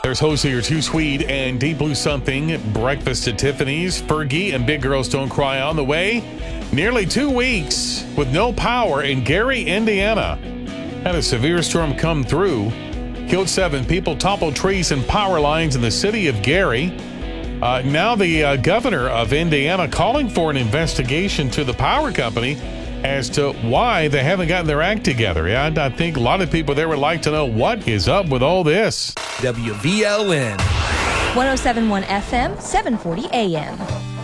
There's Hosier, Too Sweet, and Deep Blue Something. Breakfast at Tiffany's. Fergie and Big Girls Don't Cry on the way. Nearly 2 weeks with no power in Gary, Indiana. Had a severe storm come through. Killed 7 people, toppled trees and power lines in the city of Gary. Now the governor of Indiana calling for an investigation to the power company as to why they haven't gotten their act together. Yeah, I think a lot of people there would like to know what is up with all this. WVLN 107.1 FM, 740 AM.